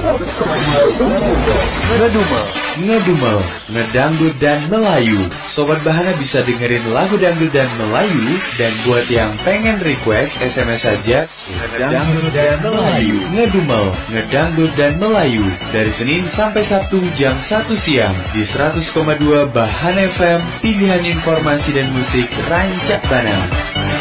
Ngedumel, ngedangdut dan Melayu. Sobat Bahana bisa dengerin lagu dangdut dan Melayu. Dan buat yang pengen request, SMS saja ngedangdut dan Melayu. Ngedumel, ngedangdut dan Melayu. Dari Senin sampai Sabtu jam 1 siang di 100,2 Bahana FM. Pilihan informasi dan musik rancak Bana.